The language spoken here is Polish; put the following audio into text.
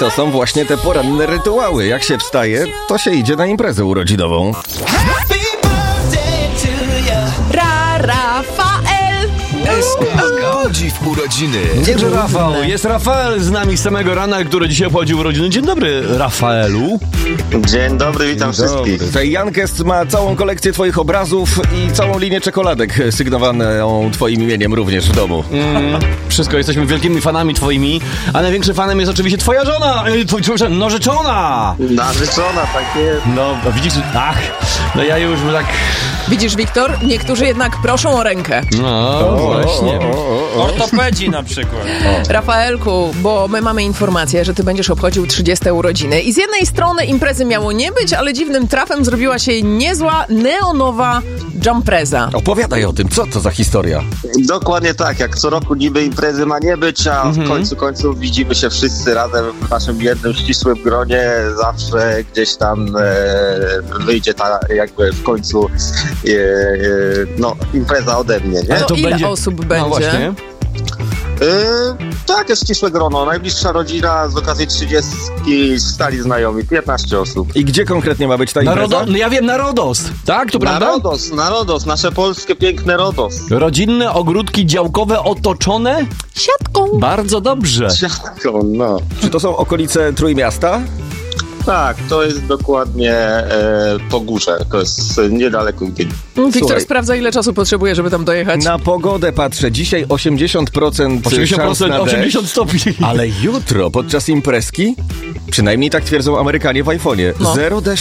to są właśnie te poranne rytuały. Jak się wstaje, to się idzie na imprezę urodzinową. Rafael! Budzi w urodziny. Nie, że Rafał. Jest Rafael z nami z samego rana, który dzisiaj obchodził urodziny. Dzień dobry, Rafaelu. Dzień dobry, witam wszystkich. Tutaj Jankest ma całą kolekcję twoich obrazów i całą linię czekoladek sygnowaną twoim imieniem również w domu. Wszystko, jesteśmy wielkimi fanami twoimi, a największym fanem jest oczywiście twoja żona, narzeczona. Narzeczona, tak jest. No, widzisz, no ja już tak... Widzisz, Wiktor, niektórzy jednak proszą o rękę. No, właśnie. Ortopedzi na przykład. Rafaelku, bo my mamy informację, że ty będziesz obchodził 30 urodziny i z jednej strony imprezy miało nie być, ale dziwnym trafem zrobiła się niezła, neonowa jumpreza. Opowiadaj o tym, co to za historia? Dokładnie tak, jak co roku niby imprezy ma nie być, a w końcu widzimy się wszyscy razem w naszym jednym ścisłym gronie. Zawsze gdzieś tam wyjdzie ta jakby w końcu impreza ode mnie, nie? To ile osób będzie? No właśnie. Tak, jest ścisłe grono. Najbliższa rodzina z okazji 30 stali znajomi, 15 osób. I gdzie konkretnie ma być ta impreza? No ja wiem, na Rodos, tak? To prawda? Na Rodos, nasze polskie piękne Rodos. Rodzinne ogródki działkowe otoczone Siatką. bardzo dobrze. Siatką, no. Czy to są okolice Trójmiasta? Tak, to jest dokładnie po górze. To jest niedaleko Gdyni. Wiktor Słuchaj. sprawdza, ile czasu potrzebuje, żeby tam dojechać. Na pogodę patrzę. Dzisiaj 80% szans na 80 deszcz, stopni. ale jutro podczas imprezki, przynajmniej tak twierdzą Amerykanie w iPhone'ie, No. 0 deszczu.